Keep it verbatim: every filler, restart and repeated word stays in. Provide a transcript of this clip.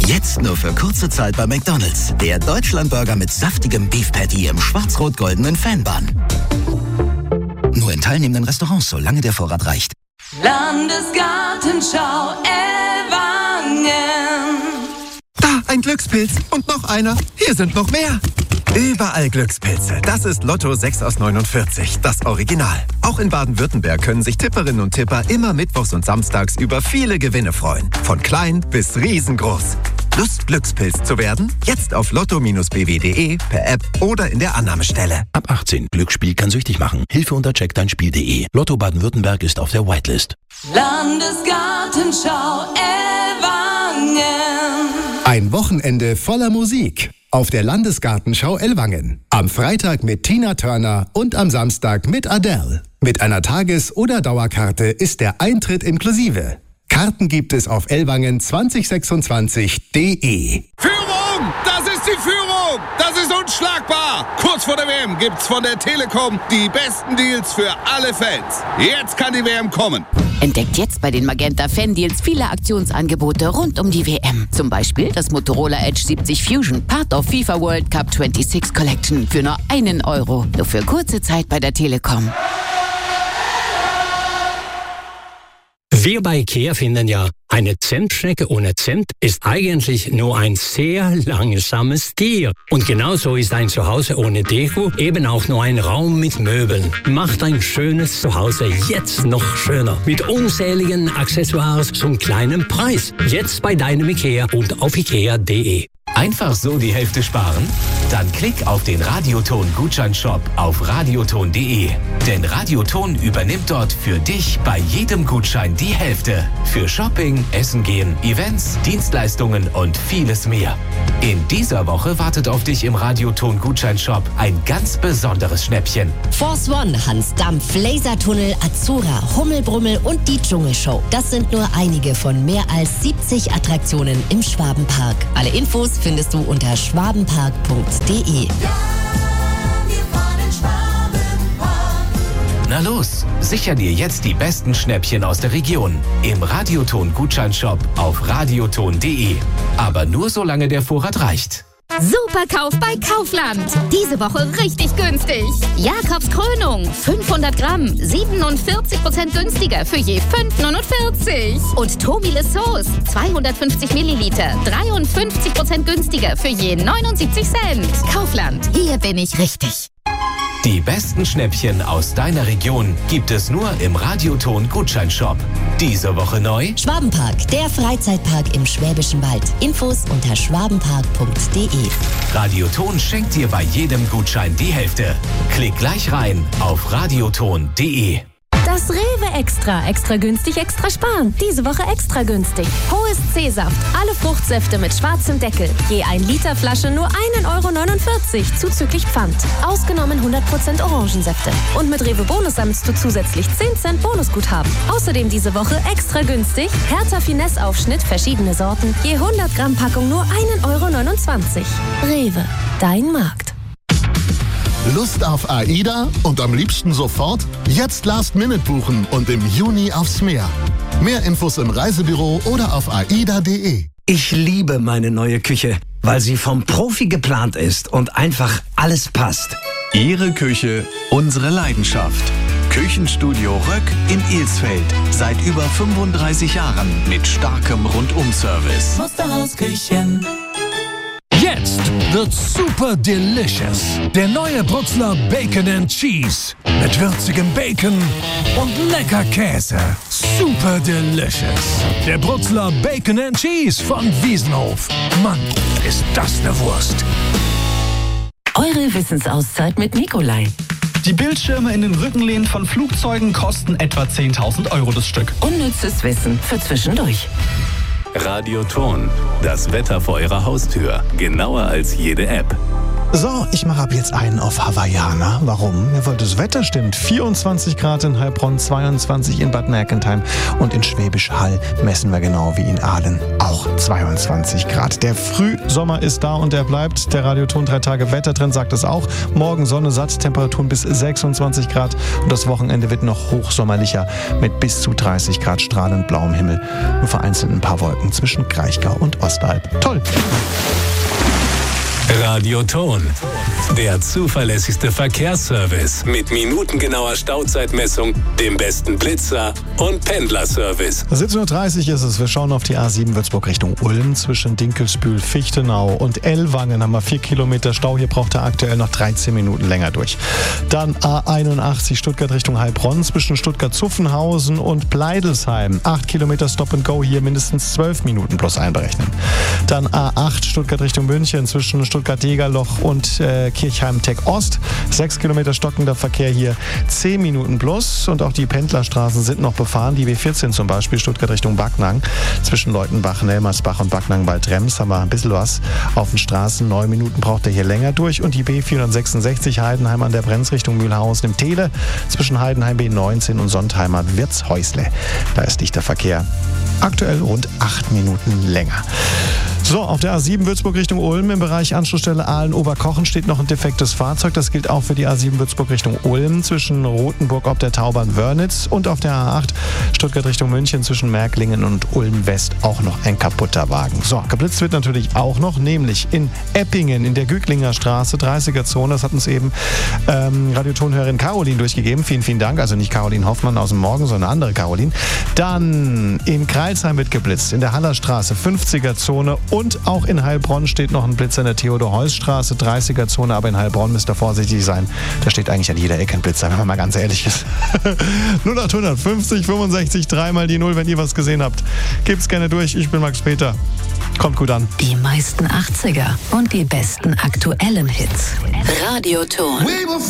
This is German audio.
Jetzt nur für kurze Zeit bei McDonald's. Der Deutschlandburger mit saftigem Beef Patty im schwarz-rot-goldenen Fanbun. Nur in teilnehmenden Restaurants, solange der Vorrat reicht. Landesgartenschau Ellwangen. Da, ein Glückspilz. Und noch einer. Hier sind noch mehr. Überall Glückspilze. Das ist Lotto sechs aus neunundvierzig, das Original. Auch in Baden-Württemberg können sich Tipperinnen und Tipper immer mittwochs und samstags über viele Gewinne freuen. Von klein bis riesengroß. Lust, Glückspilz zu werden? Jetzt auf lotto Bindestrich b w punkt de, per App oder in der Annahmestelle. Ab achtzehn. Glücksspiel kann süchtig machen. Hilfe unter check dein spiel punkt de. Lotto Baden-Württemberg ist auf der Whitelist. Landesgartenschau Ellwangen. Ein Wochenende voller Musik auf der Landesgartenschau Ellwangen. Am Freitag mit Tina Turner und am Samstag mit Adele. Mit einer Tages- oder Dauerkarte ist der Eintritt inklusive. Karten gibt es auf ellwangen zwanzig sechsundzwanzig punkt de. Führung! Das ist die Führung! Das ist unschlagbar! Kurz vor der W M gibt's von der Telekom die besten Deals für alle Fans. Jetzt kann die W M kommen. Entdeckt jetzt bei den Magenta Fan-Deals viele Aktionsangebote rund um die W M. Zum Beispiel das Motorola Edge siebzig Fusion, Part of FIFA World Cup sechsundzwanzig Collection für nur einen Euro. Nur für kurze Zeit bei der Telekom. Wir bei IKEA finden ja, eine Zentschnecke ohne Cent ist eigentlich nur ein sehr langsames Tier. Und genauso ist ein Zuhause ohne Deko eben auch nur ein Raum mit Möbeln. Macht ein schönes Zuhause jetzt noch schöner. Mit unzähligen Accessoires zum kleinen Preis. Jetzt bei deinem IKEA und auf ikea punkt de. Einfach so die Hälfte sparen? Dann klick auf den Radioton-Gutscheinshop auf radioton punkt de. Denn Radioton übernimmt dort für dich bei jedem Gutschein die Hälfte. Für Shopping, Essen gehen, Events, Dienstleistungen und vieles mehr. In dieser Woche wartet auf dich im Radioton-Gutscheinshop ein ganz besonderes Schnäppchen. Force One, Hans Dampf, Lasertunnel, Azura, Hummelbrummel und die Dschungelshow. Das sind nur einige von mehr als siebzig Attraktionen im Schwabenpark. Alle Infos findest du unter schwabenpark punkt de. Na los, sicher dir jetzt die besten Schnäppchen aus der Region im Radioton-Gutscheinshop auf radioton punkt de. Aber nur solange der Vorrat reicht. Superkauf bei Kaufland. Diese Woche richtig günstig. Jakobs Krönung, fünfhundert Gramm, siebenundvierzig Prozent günstiger für je fünf neunundvierzig. Und Tobile Sauce, zweihundertfünfzig Milliliter, dreiundfünfzig Prozent günstiger für je neunundsiebzig Cent. Kaufland, hier bin ich richtig. Die besten Schnäppchen aus deiner Region gibt es nur im Radioton-Gutscheinshop. Diese Woche neu: Schwabenpark, der Freizeitpark im Schwäbischen Wald. Infos unter schwabenpark punkt de. Radioton schenkt dir bei jedem Gutschein die Hälfte. Klick gleich rein auf radioton punkt de. Das Rewe Extra. Extra günstig, extra sparen. Diese Woche extra günstig. Hohes C-Saft. Alle Fruchtsäfte mit schwarzem Deckel. Je ein Liter Flasche nur ein Euro neunundvierzig zuzüglich Pfand. Ausgenommen hundert Prozent Orangensäfte. Und mit Rewe Bonus sammelst du zusätzlich zehn Cent Bonusguthaben. Außerdem diese Woche extra günstig. Hertha Finesse Aufschnitt, verschiedene Sorten. Je hundert Gramm Packung nur ein Euro neunundzwanzig. Rewe. Dein Markt. Lust auf AIDA und am liebsten sofort? Jetzt Last Minute buchen und im Juni aufs Meer. Mehr Infos im Reisebüro oder auf aida punkt de. Ich liebe meine neue Küche, weil sie vom Profi geplant ist und einfach alles passt. Ihre Küche, unsere Leidenschaft. Küchenstudio Röck in Ilsfeld. Seit über fünfunddreißig Jahren mit starkem Rundum-Service. Musterhausküchen. Jetzt wird super delicious. Der neue Brutzler Bacon and Cheese. Mit würzigem Bacon und lecker Käse. Super delicious. Der Brutzler Bacon and Cheese von Wiesenhof. Mann, ist das eine Wurst. Eure Wissensauszeit mit Nikolai. Die Bildschirme in den Rückenlehnen von Flugzeugen kosten etwa zehntausend Euro das Stück. Unnützes Wissen für zwischendurch. Radioton, das Wetter vor Ihrer Haustür, genauer als jede App. So, ich mache ab jetzt einen auf Hawaiianer. Warum? Ja, weil das Wetter stimmt. vierundzwanzig Grad in Heilbronn, zweiundzwanzig in Bad Mergentheim und in Schwäbisch Hall messen wir genau wie in Aalen auch zweiundzwanzig Grad. Der Frühsommer ist da und er bleibt. Der Radioton drei Tage Wettertrend sagt es auch. Morgen Sonne, satt, Temperaturen bis sechsundzwanzig Grad und das Wochenende wird noch hochsommerlicher mit bis zu dreißig Grad strahlend blauem Himmel und vereinzelt ein paar Wolken zwischen Kraichgau und Ostalb. Toll! Radioton, der zuverlässigste Verkehrsservice mit minutengenauer Stauzeitmessung, dem besten Blitzer und Pendlerservice. siebzehn Uhr dreißig ist es. Wir schauen auf die A sieben Würzburg Richtung Ulm. Zwischen Dinkelsbühl, Fichtenau und Ellwangen haben wir vier Kilometer Stau. Hier braucht er aktuell noch dreizehn Minuten länger durch. Dann A einundachtzig Stuttgart Richtung Heilbronn. Zwischen Stuttgart-Zuffenhausen und Pleidelsheim. acht Kilometer Stop and Go. Hier mindestens zwölf Minuten plus einberechnen. Dann A acht Stuttgart Richtung München. Zwischen Stuttgart-Degerloch und äh, Kirchheim-Tech Ost. sechs Kilometer stockender Verkehr hier, zehn Minuten plus. Und auch die Pendlerstraßen sind noch befahren. Die B vierzehn zum Beispiel, Stuttgart Richtung Backnang. Zwischen Leutenbach, Nelmersbach und Backnang-Waldrems haben wir ein bisschen was auf den Straßen. Neun Minuten braucht er hier länger durch. Und die B vierhundertsechsundsechzig Heidenheim an der Brenz Richtung Mühlhausen im Tele. Zwischen Heidenheim B neunzehn und Sontheimer Wirtshäusle. Da ist dichter Verkehr. Aktuell rund acht Minuten länger. So, auf der A sieben Würzburg Richtung Ulm im Bereich Anschlussstelle Aalen-Oberkochen steht noch ein defektes Fahrzeug. Das gilt auch für die A sieben Würzburg Richtung Ulm zwischen Rothenburg ob der Taubern-Wörnitz und auf der A acht Stuttgart Richtung München zwischen Märklingen und Ulm-West auch noch ein kaputter Wagen. So, geblitzt wird natürlich auch noch, nämlich in Eppingen in der Güglinger Straße, dreißiger Zone. Das hat uns eben ähm, Radiotonhörerin Caroline durchgegeben. Vielen, vielen Dank. Also nicht Caroline Hoffmann aus dem Morgen, sondern eine andere Caroline. Dann in Kreilsheim wird geblitzt, in der Hallerstraße, fünfziger Zone. Und auch in Heilbronn steht noch ein Blitzer in der Theodor-Heuss-Straße, dreißiger Zone, aber in Heilbronn müsst ihr vorsichtig sein. Da steht eigentlich an jeder Ecke ein Blitzer, wenn man mal ganz ehrlich ist. null acht fünfzig fünfundsechzig, dreimal die Null, wenn ihr was gesehen habt. Gebt's gerne durch, ich bin Max Peter. Kommt gut an. Die meisten achtziger und die besten aktuellen Hits. Radioton.